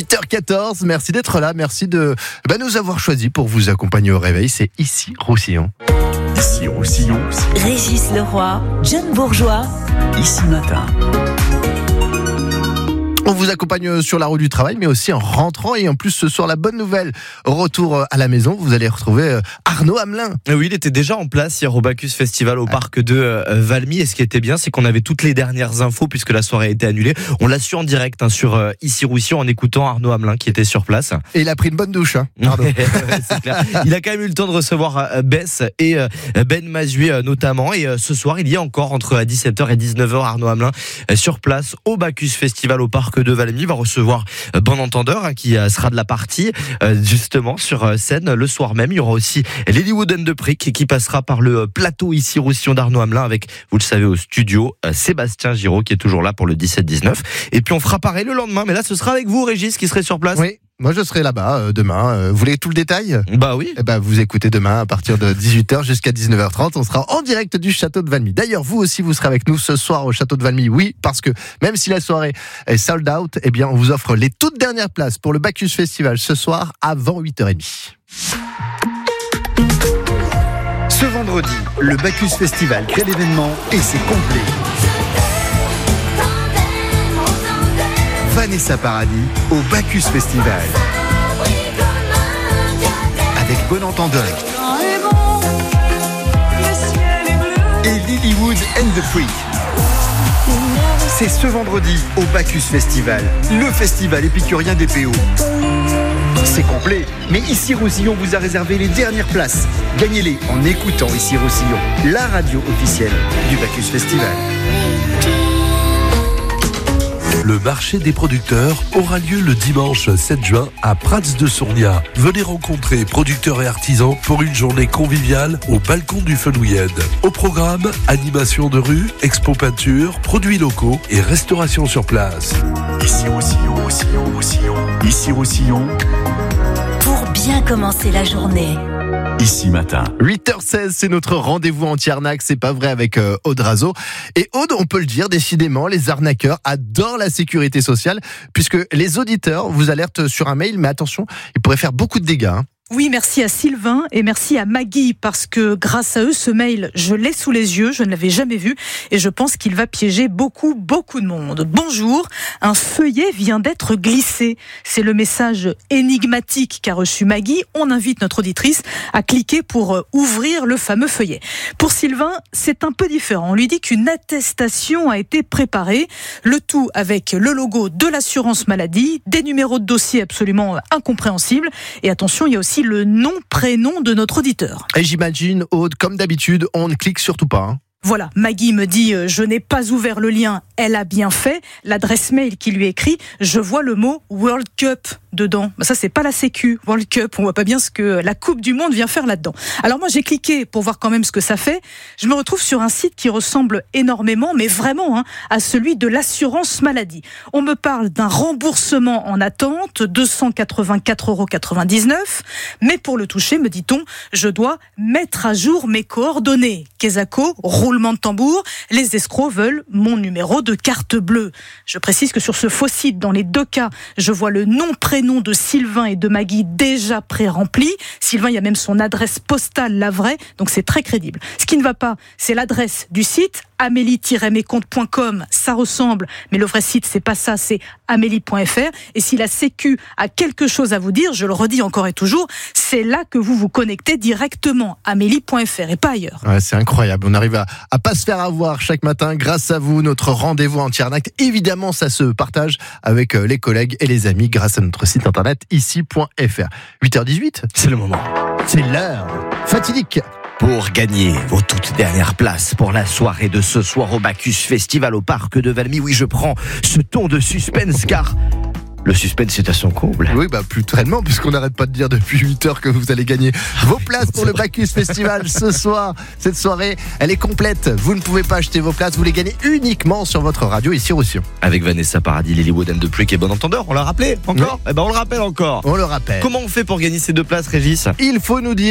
8h14, merci d'être là, merci de nous avoir choisis pour vous accompagner au réveil. C'est Ici Roussillon. Ici Roussillon. Régis Leroy, John Bourgeois. Ici Matin. On vous accompagne sur la route du travail, mais aussi en rentrant. Et en plus, ce soir, la bonne nouvelle, retour à la maison, vous allez retrouver Arnaud Hamelin. Oui, il était déjà en place hier au Bacchus Festival au parc de Valmy. Et ce qui était bien, c'est qu'on avait toutes les dernières infos puisque la soirée a été annulée. On l'a su en direct sur Ici Roussillon en écoutant Arnaud Hamelin qui était sur place. Et il a pris une bonne douche, Arnaud. C'est clair. Il a quand même eu le temps de recevoir Bess et Ben Mazui notamment. Et ce soir, il y a encore entre 17h et 19h Arnaud Hamelin sur place au Bacchus Festival au parc de Valmy. Va recevoir Bon Entendeur qui sera de la partie justement sur scène le soir même. Il y aura aussi Lilywood and the Prick qui passera par le plateau Ici Roussillon d'Arnaud Hamelin avec, vous le savez, au studio Sébastien Giraud qui est toujours là pour le 17-19. Et puis on fera pareil le lendemain, mais là ce sera avec vous Régis qui serez sur place. Oui. Moi, je serai là-bas demain. Vous voulez tout le détail ? Bah oui. Vous écoutez demain à partir de 18h jusqu'à 19h30. On sera en direct du château de Valmy. D'ailleurs, vous aussi, vous serez avec nous ce soir au château de Valmy. Oui, parce que même si la soirée est sold out, on vous offre les toutes dernières places pour le Bacchus Festival ce soir avant 8h30. Ce vendredi, le Bacchus Festival crée l'événement et c'est complet. Vanessa Paradis au Bacchus Festival. Avec Bon Entendeur. Et Lilywood and the Freak. C'est ce vendredi au Bacchus Festival, le festival épicurien des PO. C'est complet, mais Ici Roussillon vous a réservé les dernières places. Gagnez-les en écoutant Ici Roussillon, la radio officielle du Bacchus Festival. Le marché des producteurs aura lieu le dimanche 7 juin à Prats de Sournia. Venez rencontrer producteurs et artisans pour une journée conviviale au balcon du Fenouilled. Au programme, animation de rue, expo peinture, produits locaux et restauration sur place. Ici Roussillon, Roussillon, Roussillon. Ici Roussillon. Pour bien commencer la journée. Ici Matin. 8h16, c'est notre rendez-vous anti-arnaque, c'est pas vrai, avec Aude Razo. Et Aude, on peut le dire, décidément, les arnaqueurs adorent la sécurité sociale, puisque les auditeurs vous alertent sur un mail, mais attention, ils pourraient faire beaucoup de dégâts. Oui, merci à Sylvain et merci à Maggie parce que grâce à eux, ce mail, je l'ai sous les yeux, je ne l'avais jamais vu et je pense qu'il va piéger beaucoup de monde. Bonjour, un feuillet vient d'être glissé. C'est le message énigmatique qu'a reçu Maggie. On invite notre auditrice à cliquer pour ouvrir le fameux feuillet. Pour Sylvain, c'est un peu différent. On lui dit qu'une attestation a été préparée, le tout avec le logo de l'assurance maladie, des numéros de dossier absolument incompréhensibles et attention, il y a aussi le nom-prénom de notre auditeur. Et j'imagine, Aude, comme d'habitude, on ne clique surtout pas. Voilà, Maggie me dit « Je n'ai pas ouvert le lien, elle a bien fait ». L'adresse mail qui lui écrit « Je vois le mot World Cup dedans ». Ça, c'est pas la Sécu, World Cup. On voit pas bien ce que la Coupe du Monde vient faire là-dedans. Alors moi, j'ai cliqué pour voir quand même ce que ça fait. Je me retrouve sur un site qui ressemble énormément, mais vraiment, à celui de l'assurance maladie. On me parle d'un remboursement en attente, 284,99 €. Mais pour le toucher, me dit-on, je dois mettre à jour mes coordonnées. Quesaco, roulement de tambour, les escrocs veulent mon numéro de carte bleue. Je précise que sur ce faux site, dans les deux cas, je vois le nom-prénom de Sylvain et de Maggie déjà pré-rempli. Sylvain, il y a même son adresse postale, la vraie, donc c'est très crédible. Ce qui ne va pas, c'est l'adresse du site, amélie-mescomptes.com, ça ressemble, mais le vrai site, c'est pas ça, c'est amélie.fr. Et si la Sécu a quelque chose à vous dire, je le redis encore et toujours, c'est là que vous vous connectez directement, amélie.fr et pas ailleurs. Ouais, c'est incroyable, on arrive à pas se faire avoir chaque matin grâce à vous, notre rendez-vous anti-arnaque. Évidemment, ça se partage avec les collègues et les amis grâce à notre site internet ici.fr. 8h18, C'est le moment. c'est l'heure fatidique. Pour gagner vos toutes dernières places pour la soirée de ce soir au Bacchus Festival au parc de Valmy. Oui, je prends ce ton de suspense car le suspense est à son comble. Oui, plus tellement, puisqu'on n'arrête pas de dire depuis 8h que vous allez gagner vos places pour le Bacchus Festival ce soir. Cette soirée, elle est complète. Vous ne pouvez pas acheter vos places, vous les gagnez uniquement sur votre radio ici au Roussillon. Avec Vanessa Paradis, Lilywood and the Prick et Bon Entendeur, on l'a rappelé encore ? Oui. On le rappelle encore. On le rappelle. Comment on fait pour gagner ces deux places, Régis ? Il faut nous dire